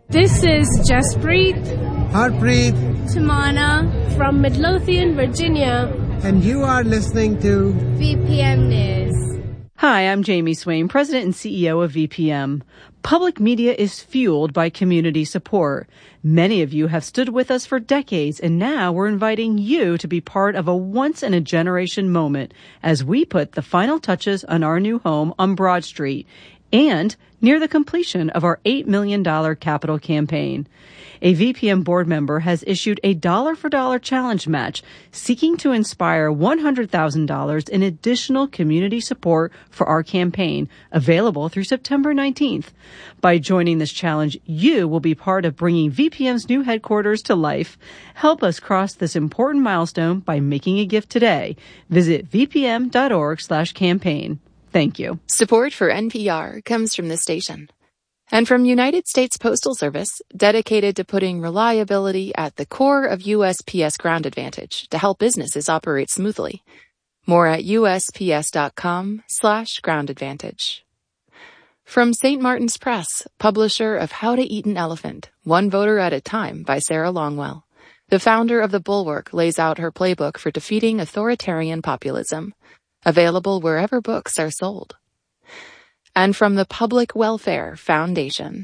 This is Jaspreet, Harpreet, Tamana from Midlothian, Virginia, and you are listening to VPM News. Hi, I'm Jamie Swain, President and CEO of VPM. Public media is fueled by community support. Many of you have stood with us for decades, and now we're inviting you to be part of a once-in-a-generation moment as we put the final touches on our new home on Broad Street and near the completion of our $8 million capital campaign. A VPM board member has issued a dollar-for-dollar challenge match seeking to inspire $100,000 in additional community support for our campaign, available through September 19th. By joining this challenge, you will be part of bringing VPM's new headquarters to life. Help us cross this important milestone by making a gift today. Visit vpm.org/campaign. Thank you. Support for NPR comes from this station and from United States Postal Service, dedicated to putting reliability at the core of USPS Ground Advantage to help businesses operate smoothly. More at USPS.com/Ground Advantage. From St. Martin's Press, publisher of How to Eat an Elephant, One Voter at a Time by Sarah Longwell. The founder of The Bulwark lays out her playbook for defeating authoritarian populism. Available wherever books are sold. And from the Public Welfare Foundation.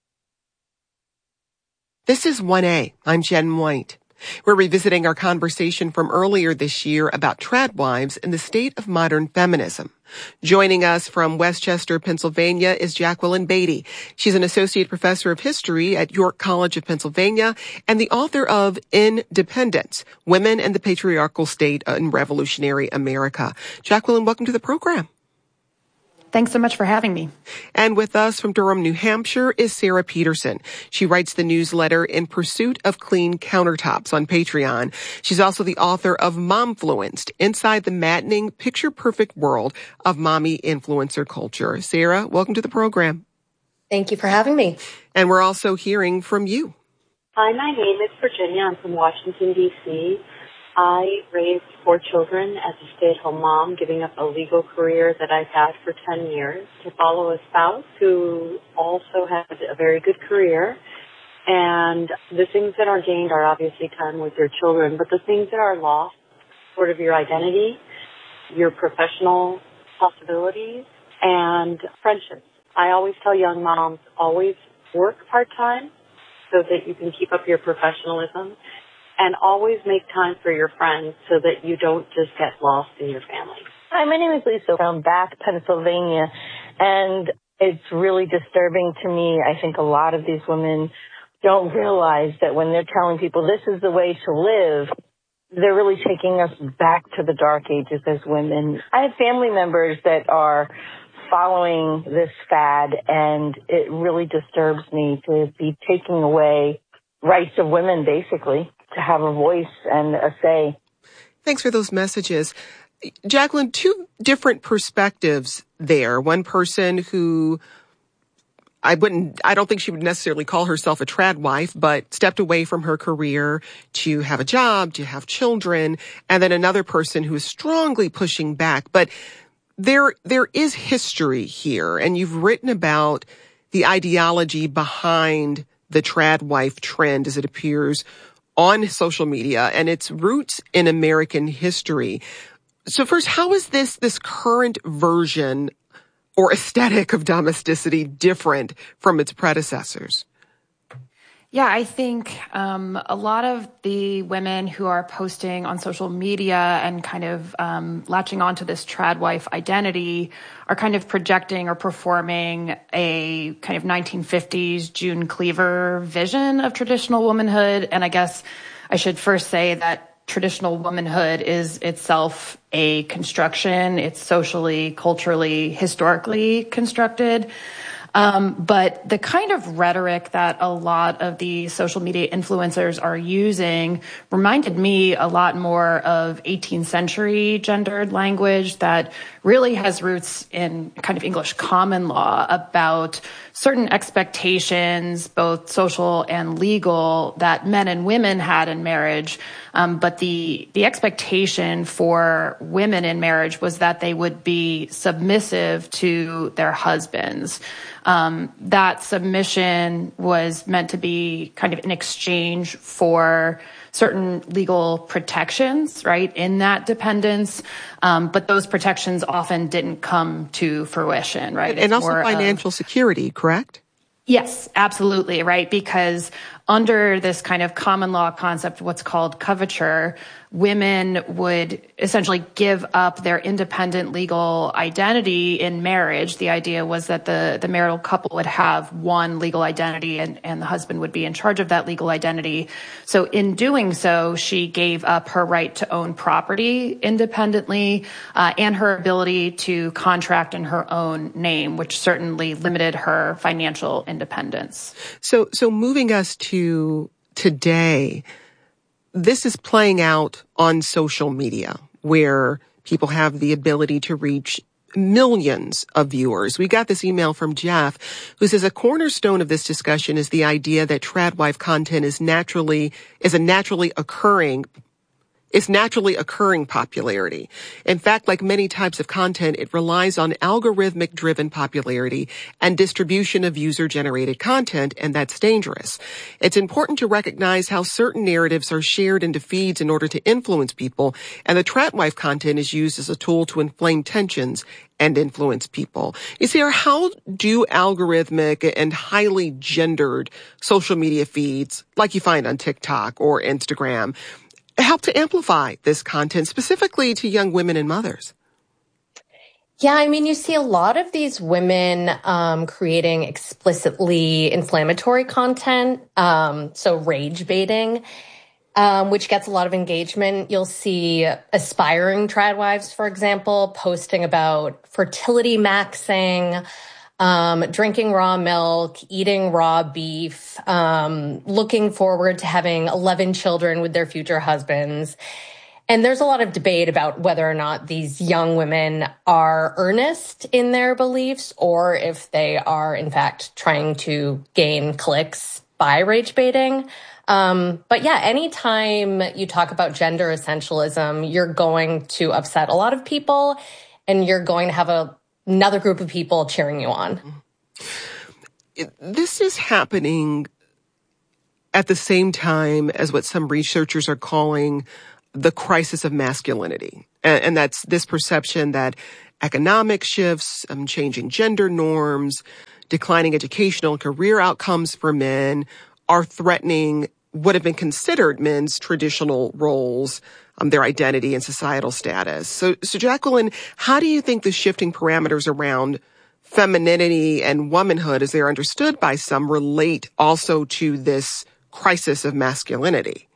This is 1A. I'm Jen White. We're revisiting our conversation from earlier this year about tradwives in the state of modern feminism. Joining us from Westchester, Pennsylvania is Jacqueline Beatty. She's an associate professor of history at York College of Pennsylvania and the author of Independence, Women and the Patriarchal State in Revolutionary America. Jacqueline, welcome to the program. Thanks so much for having me. And with us from Durham, New Hampshire is Sarah Peterson. She writes the newsletter In Pursuit of Clean Countertops on Patreon. She's also the author of Momfluenced, Inside the Maddening, Picture-Perfect World of Mommy Influencer Culture. Sarah, welcome to the program. Thank you for having me. And we're also hearing from you. Hi, my name is Virginia. I'm from Washington, D.C. I raised 4 children as a stay-at-home mom, giving up a legal career that I've had for 10 years to follow a spouse who also had a very good career. And the things that are gained are obviously time with your children, but the things that are lost, sort of your identity, your professional possibilities, and friendships. I always tell young moms, always work part-time so that you can keep up your professionalism. And always make time for your friends so that you don't just get lost in your family. Hi, my name is Lisa from Bath, Pennsylvania, and it's really disturbing to me. I think a lot of these women don't realize that when they're telling people this is the way to live, they're really taking us back to the dark ages as women. I have family members that are following this fad, and it really disturbs me to be taking away rights of women, basically, to have a voice and a say. Thanks for those messages. Jacqueline, 2 different perspectives there. One person who I don't think she would necessarily call herself a trad wife, but stepped away from her career to have a job, to have children, and then another person who is strongly pushing back. But there is history here, and you've written about the ideology behind the trad wife trend as it appears on social media and its roots in American history. So first, how is this current version or aesthetic of domesticity different from its predecessors? Yeah, I think a lot of the women who are posting on social media and kind of latching onto this trad wife identity are kind of projecting or performing a kind of 1950s June Cleaver vision of traditional womanhood. And I guess I should first say that traditional womanhood is itself a construction. It's socially, culturally, historically constructed. But the kind of rhetoric that a lot of the social media influencers are using reminded me a lot more of 18th century gendered language that really has roots in kind of English common law about certain expectations, both social and legal, that men and women had in marriage. But the expectation for women in marriage was that they would be submissive to their husbands. that submission was meant to be kind of in exchange for certain legal protections, right, in that dependence. But those protections often didn't come to fruition, right? And also financial security, correct? Yes, absolutely, right? Because under this kind of common law concept, what's called coverture, women would essentially give up their independent legal identity in marriage. The idea was that the marital couple would have one legal identity and the husband would be in charge of that legal identity. So in doing so, she gave up her right to own property independently and her ability to contract in her own name, which certainly limited her financial independence. So moving us to today, this is playing out on social media where people have the ability to reach millions of viewers. We got this email from Jeff who says a cornerstone of this discussion is the idea that tradwife content is naturally occurring popularity. In fact, like many types of content, it relies on algorithmic-driven popularity and distribution of user-generated content, and that's dangerous. It's important to recognize how certain narratives are shared into feeds in order to influence people, and the tradwife content is used as a tool to inflame tensions and influence people. Isir, how do algorithmic and highly gendered social media feeds, like you find on TikTok or Instagram, help to amplify this content specifically to young women and mothers? Yeah, I mean, you see a lot of these women creating explicitly inflammatory content, so rage baiting, which gets a lot of engagement. You'll see aspiring tradwives, for example, posting about fertility maxing, drinking raw milk, eating raw beef, looking forward to having 11 children with their future husbands. And there's a lot of debate about whether or not these young women are earnest in their beliefs or if they are, in fact, trying to gain clicks by rage baiting. But yeah, anytime you talk about gender essentialism, you're going to upset a lot of people and you're going to have another group of people cheering you on. This is happening at the same time as what some researchers are calling the crisis of masculinity. And that's this perception that economic shifts, changing gender norms, declining educational and career outcomes for men are threatening what have been considered men's traditional roles, their identity and societal status. So Jacqueline, how do you think the shifting parameters around femininity and womanhood, as they're understood by some, relate also to this crisis of masculinity?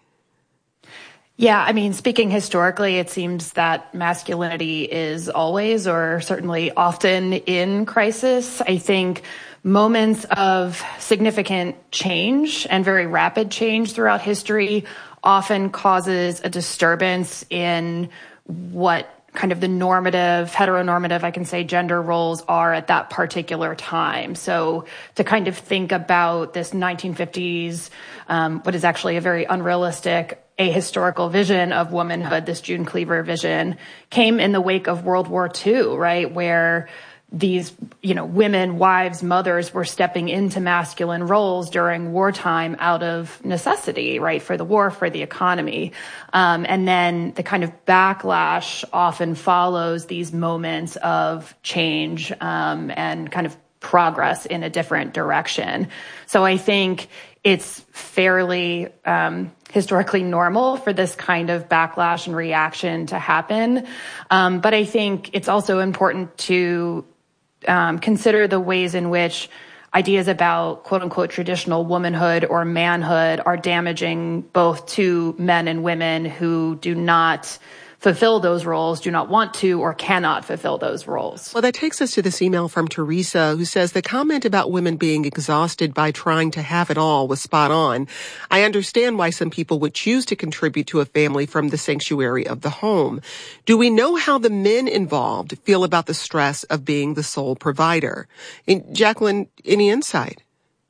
Yeah, I mean, speaking historically, it seems that masculinity is always or certainly often in crisis. I think moments of significant change and very rapid change throughout history often causes a disturbance in what kind of the normative, heteronormative, I can say, gender roles are at that particular time. So to kind of think about this 1950s, what is actually a very unrealistic ahistorical vision of womanhood, this June Cleaver vision, came in the wake of World War II, right, where these, women, wives, mothers were stepping into masculine roles during wartime out of necessity, right, for the war, for the economy. And then the kind of backlash often follows these moments of change and kind of progress in a different direction. So I think it's fairly historically normal for this kind of backlash and reaction to happen. But I think it's also important to consider the ways in which ideas about quote unquote traditional womanhood or manhood are damaging both to men and women who do not fulfill those roles, do not want to or cannot fulfill those roles. Well, that takes us to this email from Teresa, who says the comment about women being exhausted by trying to have it all was spot on. I understand why some people would choose to contribute to a family from the sanctuary of the home. Do we know how the men involved feel about the stress of being the sole provider? Jacqueline, any insight?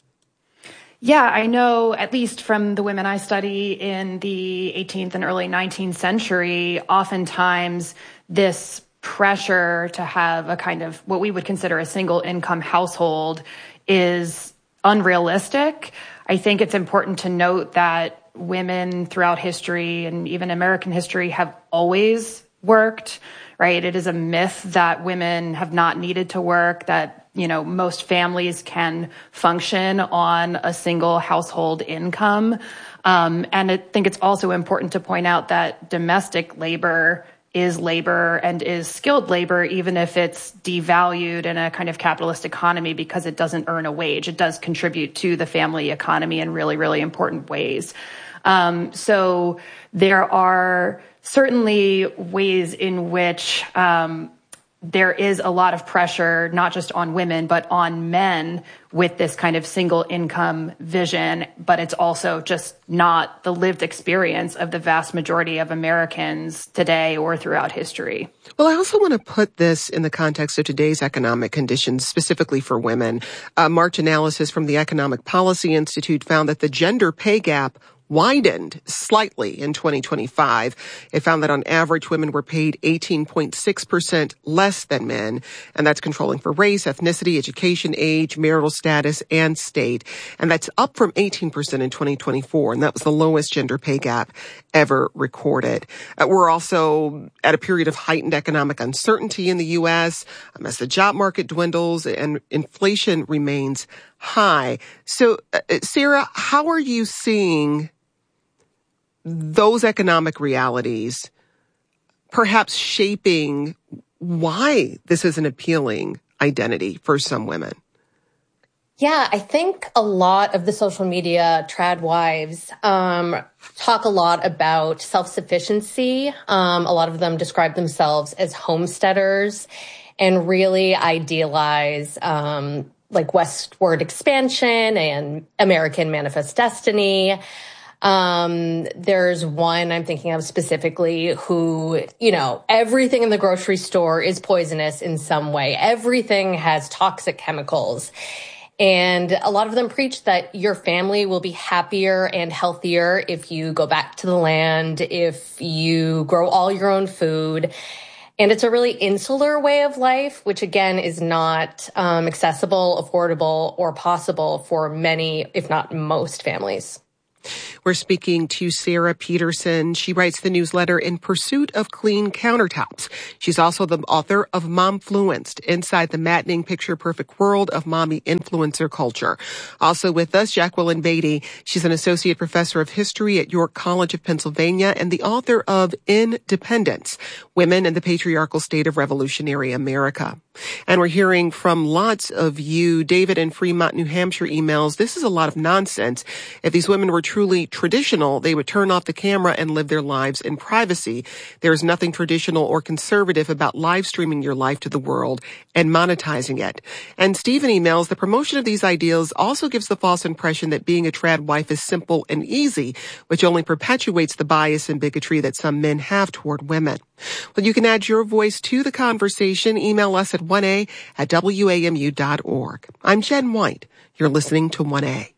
Yeah, I know, at least from the women I study in the 18th and early 19th century, oftentimes this pressure to have a kind of what we would consider a single income household is unrealistic. I think it's important to note that women throughout history and even American history have always worked, right? It is a myth that women have not needed to work, that, most families can function on a single household income. And I think it's also important to point out that domestic labor is labor and is skilled labor, even if it's devalued in a kind of capitalist economy because it doesn't earn a wage. It does contribute to the family economy in really, really important ways. So there are certainly ways in which there is a lot of pressure, not just on women, but on men with this kind of single income vision. But it's also just not the lived experience of the vast majority of Americans today or throughout history. Well, I also want to put this in the context of today's economic conditions, specifically for women. March analysis from the Economic Policy Institute found that the gender pay gap widened slightly in 2025. It found that on average, women were paid 18.6% less than men, and that's controlling for race, ethnicity, education, age, marital status, and state. And that's up from 18% in 2024, and that was the lowest gender pay gap ever recorded. We're also at a period of heightened economic uncertainty in the U.S. As the job market dwindles and inflation remains high. So, Sarah, how are you seeing those economic realities perhaps shaping why this is an appealing identity for some women? Yeah, I think a lot of the social media trad wives talk a lot about self-sufficiency. A lot of them describe themselves as homesteaders and really idealize like westward expansion and American manifest destiny. There's one I'm thinking of specifically who, everything in the grocery store is poisonous in some way. Everything has toxic chemicals. And a lot of them preach that your family will be happier and healthier if you go back to the land, if you grow all your own food. And it's a really insular way of life, which again is not accessible, affordable, or possible for many, if not most, families. We're speaking to Sarah Peterson. She writes the newsletter In Pursuit of Clean Countertops. She's also the author of Momfluenced, Inside the Maddening Picture Perfect World of Mommy Influencer Culture. Also with us, Jacqueline Beatty. She's an associate professor of history at York College of Pennsylvania and the author of Independence, Women in the Patriarchal State of Revolutionary America. And we're hearing from lots of you. David in Fremont, New Hampshire emails, this is a lot of nonsense. If these women were truly traditional, they would turn off the camera and live their lives in privacy. There is nothing traditional or conservative about live streaming your life to the world and monetizing it. And Stephen emails, the promotion of these ideals also gives the false impression that being a trad wife is simple and easy, which only perpetuates the bias and bigotry that some men have toward women. Well, you can add your voice to the conversation. Email us at 1a@wamu.org. I'm Jen White. You're listening to 1A.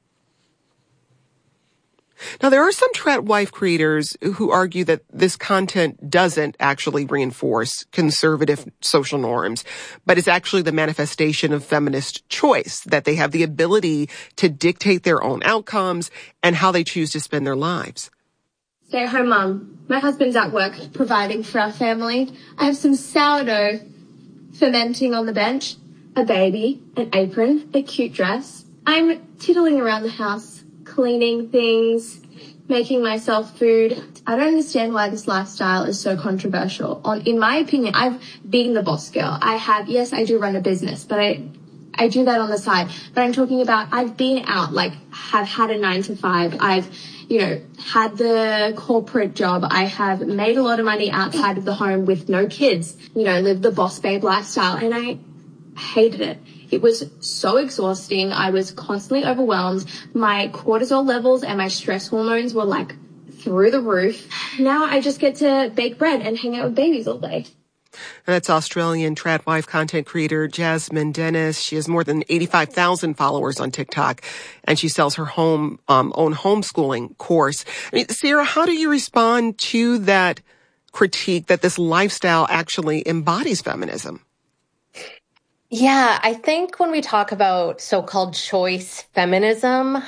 Now, there are some trad wife creators who argue that this content doesn't actually reinforce conservative social norms, but it's actually the manifestation of feminist choice, that they have the ability to dictate their own outcomes and how they choose to spend their lives. Stay-at-home mum. My husband's at work providing for our family. I have some sourdough fermenting on the bench, a baby, an apron, a cute dress. I'm tiddling around the house, cleaning things, making myself food. I don't understand why this lifestyle is so controversial. In my opinion, I've been the boss girl. I do run a business, but I do that on the side. But I'm talking about I've been out, have had a 9 to 5. I've had the corporate job. I have made a lot of money outside of the home with no kids, lived the boss babe lifestyle, and I hated it. It was so exhausting. I was constantly overwhelmed. My cortisol levels and my stress hormones were through the roof. Now I just get to bake bread and hang out with babies all day. And that's Australian trad wife content creator Jasmine Dennis. She has more than 85,000 followers on TikTok, and she sells her own homeschooling course. Sarah, how do you respond to that critique that this lifestyle actually embodies feminism? Yeah, I think when we talk about so-called choice feminism,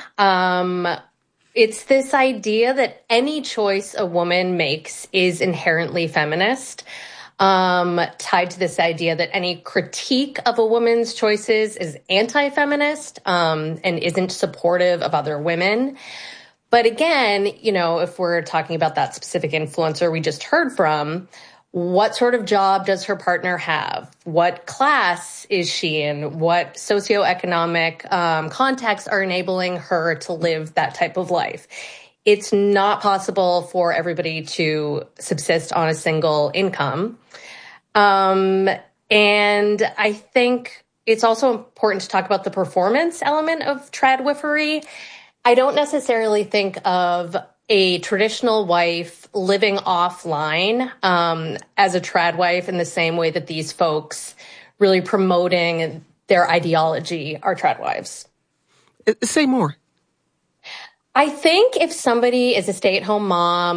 it's this idea that any choice a woman makes is inherently feminist, tied to this idea that any critique of a woman's choices is anti-feminist, and isn't supportive of other women. But again, if we're talking about that specific influencer we just heard from, what sort of job does her partner have? What class is she in? What socioeconomic contexts are enabling her to live that type of life? It's not possible for everybody to subsist on a single income. And I think it's also important to talk about the performance element of tradwifery. I don't necessarily think of a traditional wife living offline as a trad wife in the same way that these folks really promoting their ideology are trad wives. Say more. I think if somebody is a stay-at-home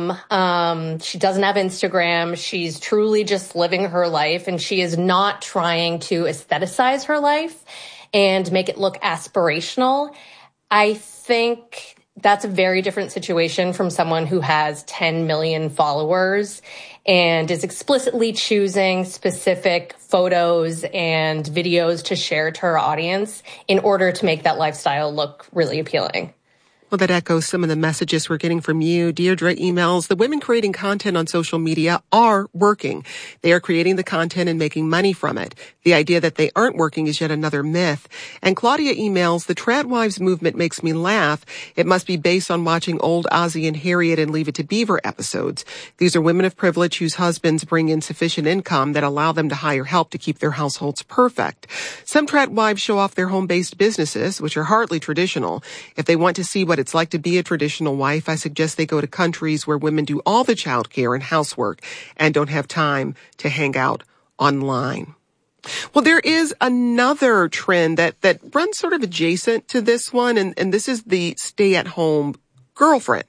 mom, she doesn't have Instagram, she's truly just living her life, and she is not trying to aestheticize her life and make it look aspirational, I think that's a very different situation from someone who has 10 million followers and is explicitly choosing specific photos and videos to share to her audience in order to make that lifestyle look really appealing. Well, that echoes some of the messages we're getting from you. Deirdre emails, the women creating content on social media are working. They are creating the content and making money from it. The idea that they aren't working is yet another myth. And Claudia emails, the trad wives movement makes me laugh. It must be based on watching old Ozzie and Harriet and Leave It to Beaver episodes. These are women of privilege whose husbands bring in sufficient income that allow them to hire help to keep their households perfect. Some trad wives show off their home-based businesses, which are hardly traditional. If they want to see what it's like to be a traditional wife, I suggest they go to countries where women do all the childcare and housework and don't have time to hang out online. Well, there is another trend that runs sort of adjacent to this one, and this is the stay-at-home girlfriend.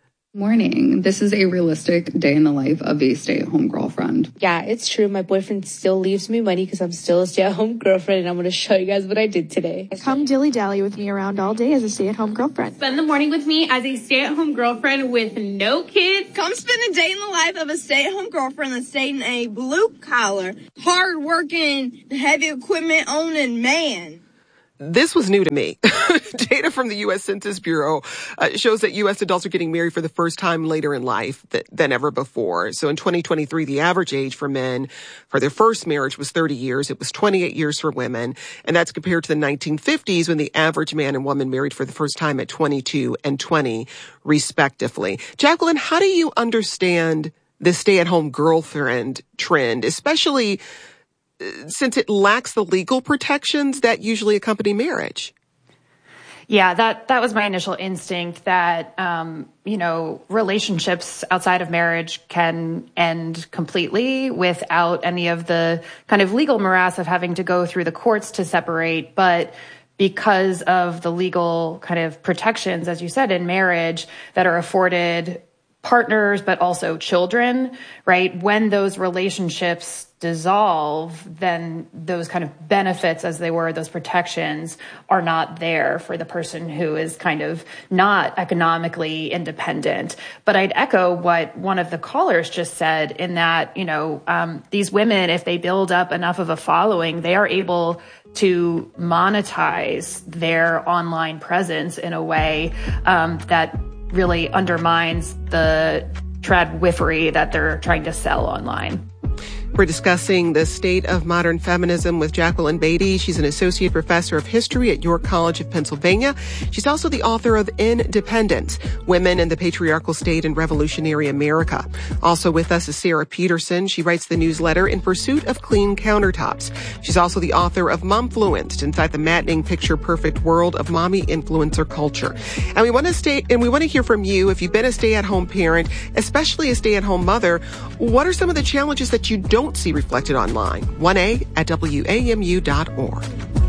Morning. This is a realistic day in the life of a stay-at-home girlfriend. Yeah, it's true. My boyfriend still leaves me money because I'm still a stay-at-home girlfriend, and I'm going to show you guys what I did today. Come dilly-dally with me around all day as a stay-at-home girlfriend. Spend the morning with me as a stay-at-home girlfriend with no kids. Come spend a day in the life of a stay-at-home girlfriend that's dating a blue-collar, hard-working, heavy equipment-owning man. This was new to me. Data from the U.S. Census Bureau shows that U.S. adults are getting married for the first time later in life than ever before. So in 2023, the average age for men for their first marriage was 30 years. It was 28 years for women. And that's compared to the 1950s when the average man and woman married for the first time at 22 and 20, respectively. Jacqueline, how do you understand the stay-at-home girlfriend trend, especially since it lacks the legal protections that usually accompany marriage? Yeah, that was my initial instinct that, relationships outside of marriage can end completely without any of the kind of legal morass of having to go through the courts to separate. But because of the legal kind of protections, as you said, in marriage that are afforded partners, but also children, right? When those relationships dissolve, then those kind of benefits, as they were, those protections are not there for the person who is kind of not economically independent. But I'd echo what one of the callers just said in that, these women, if they build up enough of a following, they are able to monetize their online presence in a way that really undermines the tradwifery that they're trying to sell online. We're discussing the state of modern feminism with Jacqueline Beatty. She's an associate professor of history at York College of Pennsylvania. She's also the author of Independence, Women in the Patriarchal State in Revolutionary America. Also with us is Sarah Peterson. She writes the newsletter In Pursuit of Clean Countertops. She's also the author of Momfluenced, Inside the Maddening Picture Perfect World of Mommy Influencer Culture. And we want to hear from you. If you've been a stay-at-home parent, especially a stay-at-home mother, what are some of the challenges that you don't see reflected online? 1A@WAMU.org.